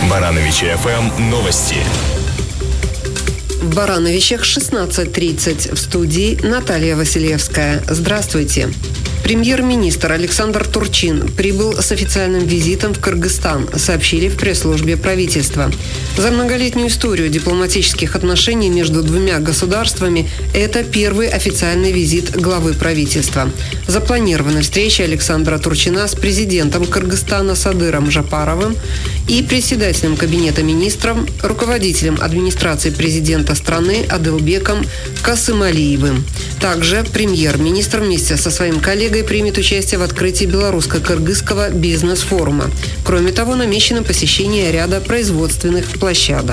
Барановичи ФМ новости. В Барановичах 16:30. В студии Наталья Василевская. Здравствуйте. Премьер-министр Александр Турчин прибыл с официальным визитом в Кыргызстан, сообщили в пресс-службе правительства. За многолетнюю историю дипломатических отношений между двумя государствами это первый официальный визит главы правительства. Запланирована встреча Александра Турчина с президентом Кыргызстана Садыром Жапаровым и председателем Кабинета министров, руководителем администрации президента страны Адылбеком Касымалиевым. Также премьер-министр вместе со своим коллегой примет участие в открытии белорусско-кыргызского бизнес-форума. Кроме того, намечено посещение ряда производственных площадок.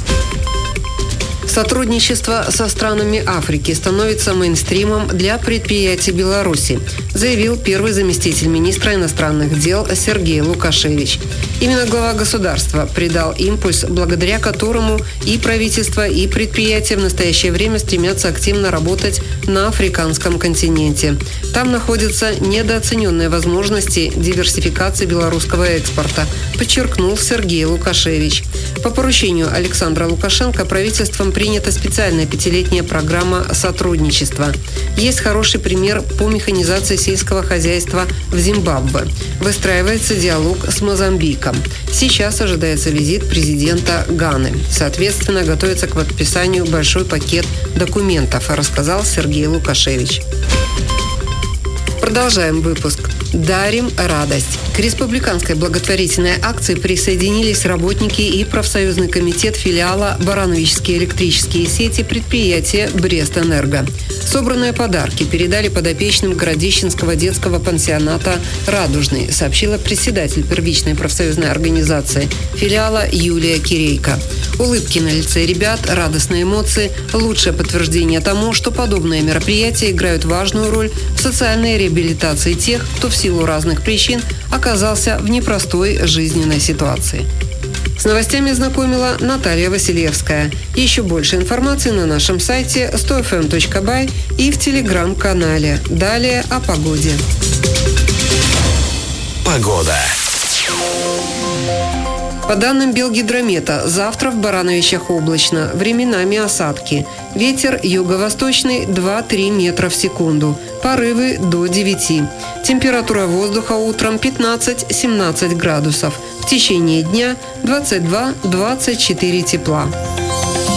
Сотрудничество со странами Африки становится мейнстримом для предприятий Беларуси, заявил первый заместитель министра иностранных дел Сергей Лукашевич. Именно глава государства придал импульс, благодаря которому и правительство, и предприятия в настоящее время стремятся активно работать на африканском континенте. Там находятся недооцененные возможности диверсификации белорусского экспорта, подчеркнул Сергей Лукашевич. По поручению Александра Лукашенко правительством принята специальная 5-летняя программа сотрудничества. Есть хороший пример по механизации сельского хозяйства в Зимбабве. Выстраивается диалог с Мозамбиком. Сейчас ожидается визит президента Ганы. Соответственно, готовится к подписанию большой пакет документов, рассказал Сергей Лукашевич. Продолжаем выпуск. Дарим радость. К республиканской благотворительной акции присоединились работники и профсоюзный комитет филиала «Барановичские электрические сети» предприятия «Брестэнерго». Собранные подарки передали подопечным Городищенского детского пансионата «Радужный», сообщила председатель первичной профсоюзной организации филиала Юлия Кирейко. Улыбки на лице ребят, радостные эмоции – лучшее подтверждение тому, что подобные мероприятия играют важную роль в социальной реабилитации тех, кто в силу разных причин оказался в непростой жизненной ситуации. С новостями знакомила Наталья Василевская. Еще больше информации на нашем сайте 100fm.by и в телеграм-канале. Далее о погоде. Погода. По данным Белгидромета, завтра в Барановичах облачно, временами осадки. Ветер юго-восточный 2-3 метра в секунду. Порывы до 9. Температура воздуха утром 15-17 градусов. В течение дня 22-24 тепла.